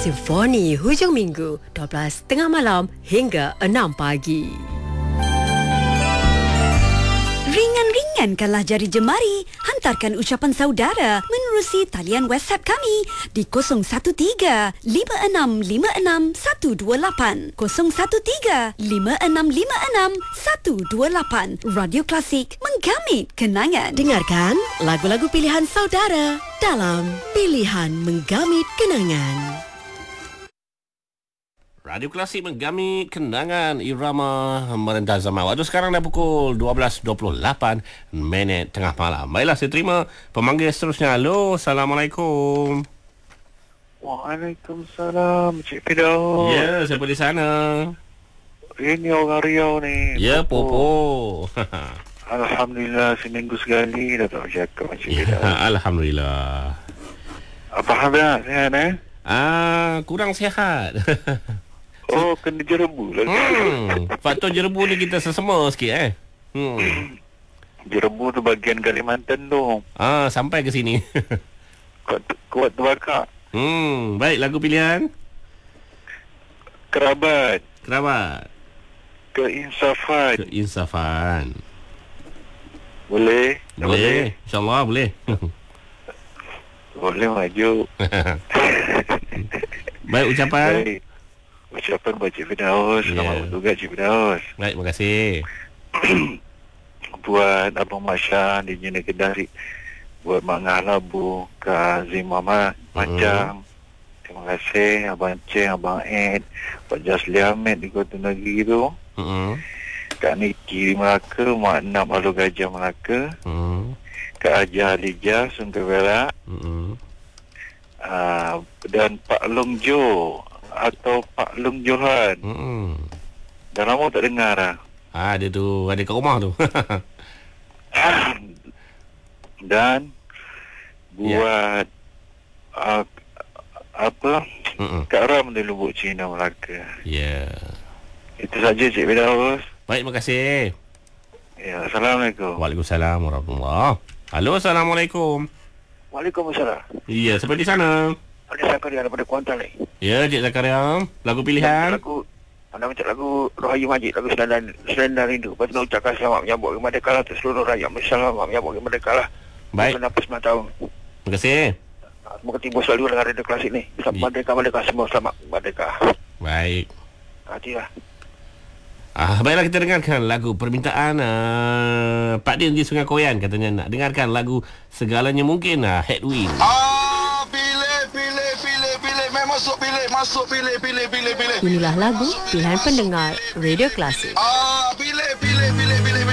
Simfoni hujung minggu 12 tengah malam hingga 6 pagi. Ringankanlah jari jemari. Hantarkan ucapan saudara menerusi talian WhatsApp kami di 013-5656-128. 013-5656-128. Radio Klasik, menggamit kenangan. Dengarkan lagu-lagu pilihan saudara dalam Pilihan Menggamit Kenangan. Radio Klasik menggamit kenangan irama merendah zaman. Waktu sekarang dah pukul 12.28 tengah malam. Baiklah, saya terima pemanggil seterusnya. Halo, Assalamualaikum. Waalaikumsalam, Cik Fidaus. Ya, siapa di sana? Ini orang Riau ni. Ya, Popo. Alhamdulillah, seminggu sekali dah tak bercakap dengan Cik Ya, Fidaus. Alhamdulillah. Apa khabar? Sihat Kurang sihat. Oh, kena jerebu lah. Faktor jerebu ni kita sesama sikit Jerebu tu bagian Kalimantan tu. Sampai ke sini. Kuat terbakar. Baik, lagu pilihan Kerabat. Keinsafan. Boleh? InsyaAllah boleh. Boleh maju. Baik, ucapan. Baik. Ucapan buat Cik Fidaus. Selamat bertugas Cik Fidaus. Baik, terima kasih. Buat Abang Masya di Jena Kedari, buat Mak Ngah Labu, Kak Azim Muhammad Macam. Terima kasih Abang Ceng, Abang Ed, Pak Jasli Ahmed di Kota Negeri tu. Kak Niki di Melaka, Mak Nam Alu Gajah Melaka. Kak Haji Halijah Sungai Perak. Dan Pak Long Jo atau Pak Long Johan. Dah lama tak dengar lah. Dia tu ada kat rumah tu. Dan buat Kak Ram di Lubuk Cina Melaka. Itu saja Cik Fidaus. Baik, terima kasih. Ya, Assalamualaikum. Waalaikumsalam warahmatullahi. Halo, Assalamualaikum. Waalaikumsalam. Ya, siapa di sana? Ada Zakaria daripada Kuantan ni. Ya, Cik Zakaria. Lagu pilihan? Anda minta lagu Rohayu Majid, lagu Selendang Rindu. Lepas tu nak ucapkan selamat menyambut Hari Merdeka lah untuk seluruh rakyat Malaysia. Selamat menyambut Hari Merdeka lah. Baik. Kenapa 9 tahun. Terima kasih. Semoga timbul selalu dengan Radio Klasik ni. Selamat Merdeka semua. Selamat Merdeka. Baik. Hatilah. Baiklah, kita dengarkan lagu permintaan Pak Din di Sungai Koyan. Katanya nak dengarkan lagu Segalanya Mungkin, Headwind. Inilah lagu pilihan pendengar Radio Klasik. Pilih.